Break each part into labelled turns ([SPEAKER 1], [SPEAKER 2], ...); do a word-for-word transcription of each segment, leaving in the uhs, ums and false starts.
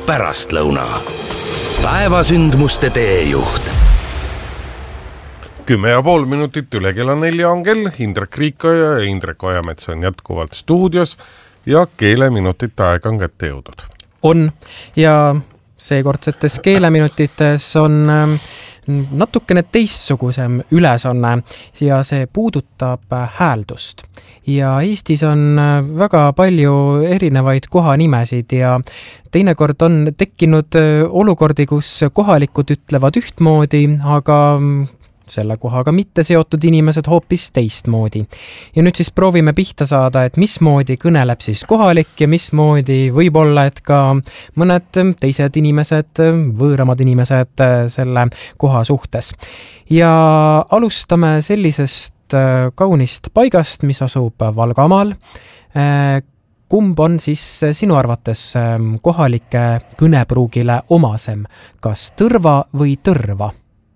[SPEAKER 1] pärastlõuna. Päevasündmuste teejuht.
[SPEAKER 2] Kümme ja pool minutit üle kella nelja on kell. Indrek Riikoja ja Indrek Ojamets on jätkuvalt stuudios ja keeleminutite aeg on kätte jõudnud.
[SPEAKER 3] On ja seekordsetes keeleminutites on natukene teistsugusem ülesanne ja see puudutab hääldust. Ja Eestis on väga palju erinevaid kohanimesid ja teinekord on tekkinud olukordi, kus kohalikud ütlevad ühtmoodi, aga selle kohaga mitte seotud inimesed hoopis teistmoodi. Ja nüüd siis proovime pihta saada, et mismoodi kõneleb siis kohalik ja mismoodi võib-olla, et ka mõned teised inimesed, võõramad inimesed selle koha suhtes. Ja alustame sellisest kaunist paigast, mis asub Valgamaal. Kumb on siis sinu arvates kohalike kõnepruugile omasem, kas Tõrva või Tõrva?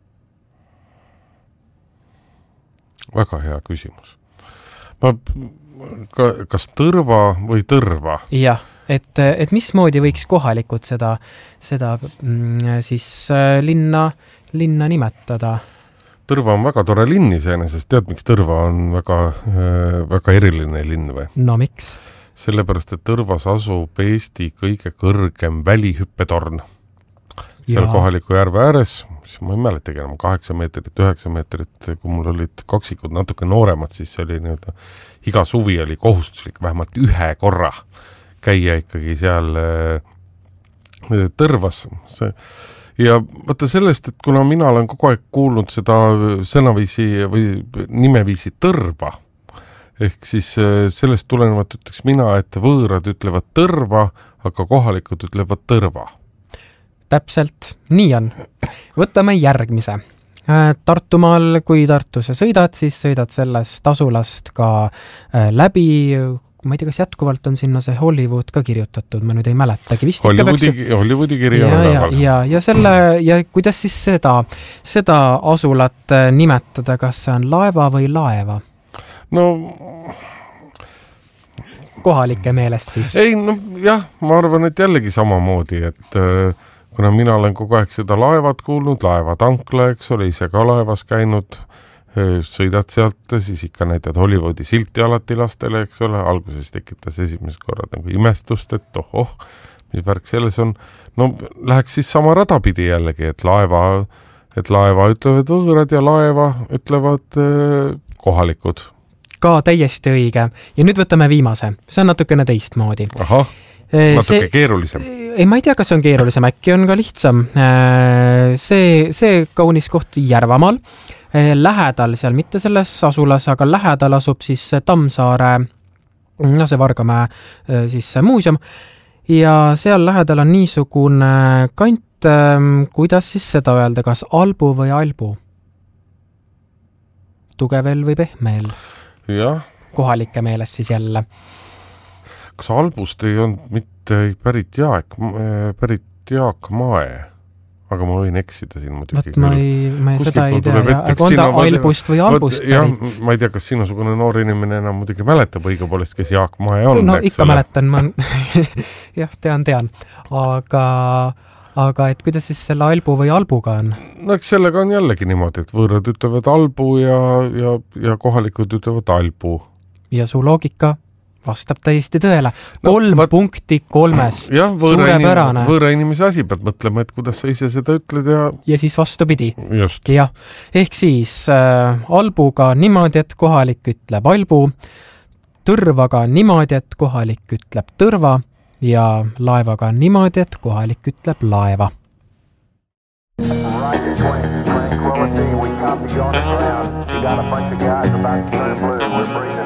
[SPEAKER 2] Väga hea küsimus. Ma, ka, kas Tõrva või Tõrva?
[SPEAKER 3] Jah, et, et mismoodi võiks kohalikud seda, seda siis linna, linna nimetada?
[SPEAKER 2] Tõrva on väga tore linn iseenesest. Tead, miks Tõrva on väga, väga eriline linn või?
[SPEAKER 3] No miks?
[SPEAKER 2] Sellepärast, et Tõrvas asub Eesti kõige kõrgem välihüppetorn. Seal kohaliku järve ääres, ma ei mäletagi enam, kaheksa meetrit, üheksa meetrit, kui mul olid kaksikud natuke nooremad, siis oli nii-öelda, iga suvi oli kohustuslik vähemalt ühe korra käia ikkagi seal Tõrvas. See, ja vaata sellest, et kuna mina olen kogu aeg kuulnud seda sõnaviisi või nimeviisi Tõrva, ehk siis sellest tulenevalt ütleks mina, et võõrad ütlevad Tõrva, aga kohalikud ütlevad Tõrva.
[SPEAKER 3] Täpselt, nii on. Võtame järgmise. Tartumaal, kui Tartusse sõidad, siis sõidad sellest asulast ka läbi. Ma ei tea, kas jätkuvalt on sinna see Hollywood ka kirjutatud, ma nüüd ei mäletagi. Vist
[SPEAKER 2] Hollywoodi, ikka Hollywoodi kiri on
[SPEAKER 3] ja, ja, ja, ja, selle, ja kuidas siis seda, seda asulat nimetada, kas see on laeva või laeva?
[SPEAKER 2] No
[SPEAKER 3] kohalike meelest siis?
[SPEAKER 2] Ei, no jah, ma arvan, et jällegi samamoodi, et kuna mina olen kogu aeg seda laevad kuulnud, laevatankla, eks ole, ise ka laevas käinud, sõidad sealt, siis ikka näitad Hollywoodi silti alati lastele, eks ole, alguses tekitas esimesed korrad nagu imestust, et oh, oh, mis värk selles on. No läheks siis sama radapidi jällegi, et laeva, et laeva ütlevad võõrad ja laeva ütlevad eh, kohalikud.
[SPEAKER 3] Ka täiesti õige. Ja nüüd võtame viimase. See on natukene teistmoodi.
[SPEAKER 2] Ahah. Natuke see, keerulisem.
[SPEAKER 3] Ei, ma ei tea, kas on keerulisem, äkki on ka lihtsam. See, see kaunis koht Järvamaal. Lähedal seal, mitte selles asulas, aga lähedal asub siis Tammsaare, no see Vargamäe siis muuseum. Ja seal lähedal on niisugune kant, kuidas siis seda öelda, kas albu või albu? Tugevel või pehmeel?
[SPEAKER 2] Jah.
[SPEAKER 3] Kohalike meelest siis jälle.
[SPEAKER 2] Kas albust ei olnud mitte pärit Jaak, pärit Jaak Mae, aga ma võin eksida siin muidugi.
[SPEAKER 3] Võt, ma ei, ma ei seda ei tea, ja, aga on ta albust või albust pärit?
[SPEAKER 2] Jah, ma ei tea, kas sinusugune noor inimene enam muidugi mäletab õige poolest, kes Jaak Mae on.
[SPEAKER 3] No ikka ole? Mäletan, ma jah, tean, tean, aga, aga et kuidas siis selle albu või albuga on?
[SPEAKER 2] No eks sellega on jällegi niimoodi, et võõrad ütlevad albu ja, ja, ja kohalikud ütlevad albu.
[SPEAKER 3] Ja su loogika vastab täiesti tõele. Kolm no, vaat, punkti kolmest.
[SPEAKER 2] Jah, võõra, inim, võõra inimese asi pead mõtlema, et kuidas sa ise seda ütled ja...
[SPEAKER 3] Ja siis vastupidi.
[SPEAKER 2] Just.
[SPEAKER 3] Ja, ehk siis äh, albuga niimoodi, et kohalik ütleb albu, Tõrvaga niimoodi, et kohalik ütleb Tõrva ja laevaga niimoodi, et kohalik ütleb laeva. Right,